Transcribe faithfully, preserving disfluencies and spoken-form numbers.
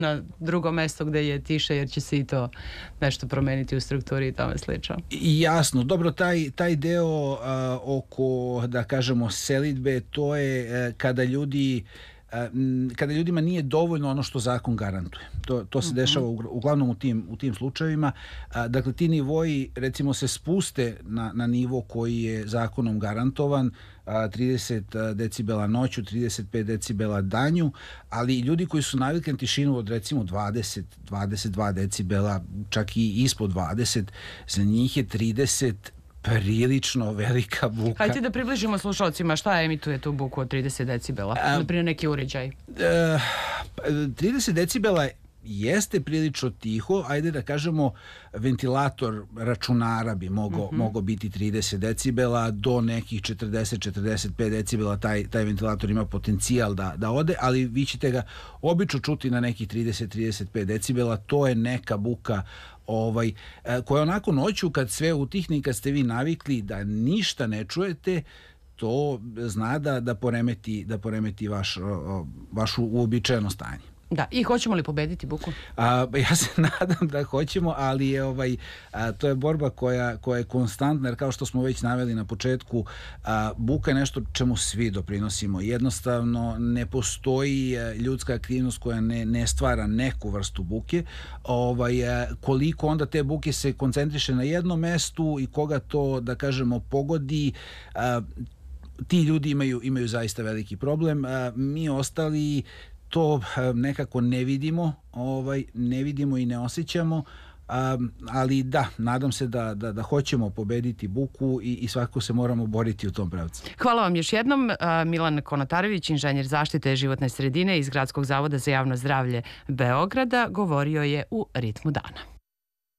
na drugo mesto gde je tiše, jer će se i to nešto promeniti u strukturi i tome slično. I jasno, dobro, taj, taj deo a, oko, da kažemo, selidbe, to je a, kada ljudi kada ljudima nije dovoljno ono što zakon garantuje. To, to se dešava uglavnom u tim, u tim slučajevima. Dakle, ti nivoji, recimo, se spuste na, na nivo koji je zakonom garantovan, trideset decibela noću, trideset pet decibela danju, ali ljudi koji su navikli na tišinu od, recimo, dvadeset, dvadeset dva decibela, čak i ispod dvadeset, za njih je trideset prilično velika buka. Hajde da približimo slušalcima šta emituje tu buku od trideset decibela, naprimjer neki uređaj. E, trideset decibela jeste prilično tiho, ajde da kažemo ventilator računara bi mogao, mm-hmm. mogao biti trideset decibela, do nekih četrdeset do četrdeset pet decibela taj, taj ventilator ima potencijal da, da ode, ali vi ćete ga obično čuti na nekih trideset do trideset pet decibela, to je neka buka ovaj, koja onako noću kad sve utihne i kad ste vi navikli da ništa ne čujete, to zna da, da poremeti, da poremeti vaš, vašu uobičajeno stanje. Da, i hoćemo li pobediti buku? A, ja se nadam da hoćemo, ali je ovaj, a, to je borba koja, koja je konstantna, jer kao što smo već naveli na početku, a, buka je nešto čemu svi doprinosimo. Jednostavno ne postoji a, ljudska aktivnost koja ne, ne stvara neku vrstu buke. Ovaj, a, koliko onda te buke se koncentriše na jednom mestu i koga to, da kažemo, pogodi, a, ti ljudi imaju, imaju zaista veliki problem. A, mi ostali to nekako ne vidimo, ovaj, ne vidimo i ne osjećamo, um, ali da, nadam se da, da, da hoćemo pobediti buku i, i svakako se moramo boriti u tom pravcu. Hvala vam još jednom. Milan Konotarević, inženjer zaštite životne sredine iz Gradskog zavoda za javno zdravlje Beograda, govorio je u Ritmu dana.